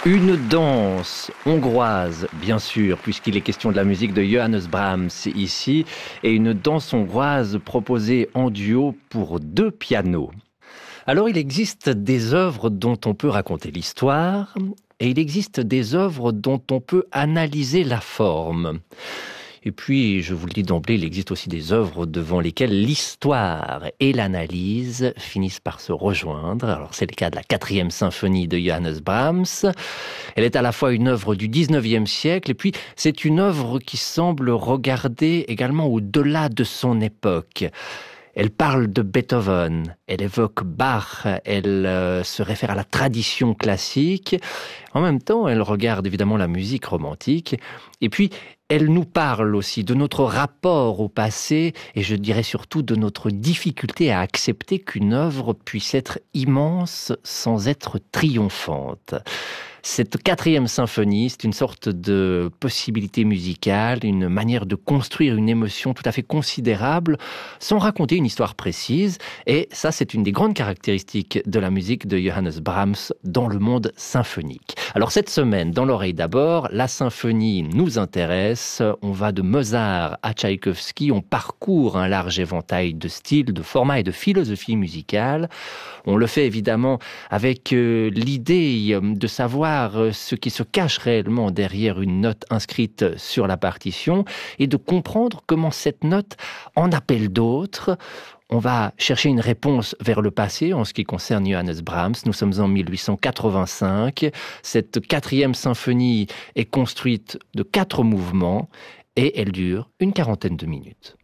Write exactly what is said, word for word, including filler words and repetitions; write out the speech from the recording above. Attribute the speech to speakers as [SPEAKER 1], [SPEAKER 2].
[SPEAKER 1] Une danse hongroise, bien sûr, puisqu'il est question de la musique de Johannes Brahms ici, et une danse hongroise proposée en duo pour deux pianos. Alors il existe des œuvres dont on peut raconter l'histoire, et il existe des œuvres dont on peut analyser la forme. Et puis, je vous le dis d'emblée, il existe aussi des œuvres devant lesquelles l'histoire et l'analyse finissent par se rejoindre. Alors, c'est le cas de la quatrième symphonie de Johannes Brahms. Elle est à la fois une œuvre du dix-neuvième siècle, et puis c'est une œuvre qui semble regarder également au-delà de son époque. Elle parle de Beethoven, elle évoque Bach, elle euh, se réfère à la tradition classique. En même temps, elle regarde évidemment la musique romantique. Et puis, elle nous parle aussi de notre rapport au passé et je dirais surtout de notre difficulté à accepter qu'une œuvre puisse être immense sans être triomphante. Cette quatrième symphonie, c'est une sorte de possibilité musicale, une manière de construire une émotion tout à fait considérable sans raconter une histoire précise. Et ça, c'est une des grandes caractéristiques de la musique de Johannes Brahms dans le monde symphonique. Alors cette semaine, dans l'oreille d'abord, la symphonie nous intéresse. On va de Mozart à Tchaïkovski, on parcourt un large éventail de styles, de formats et de philosophies musicales. On le fait évidemment avec euh, l'idée de savoir ce qui se cache réellement derrière une note inscrite sur la partition et de comprendre comment cette note en appelle d'autres. On va chercher une réponse vers le passé en ce qui concerne Johannes Brahms. Nous sommes en mille huit cent quatre-vingt-cinq. Cette quatrième symphonie est construite de quatre mouvements et elle dure une quarantaine de minutes.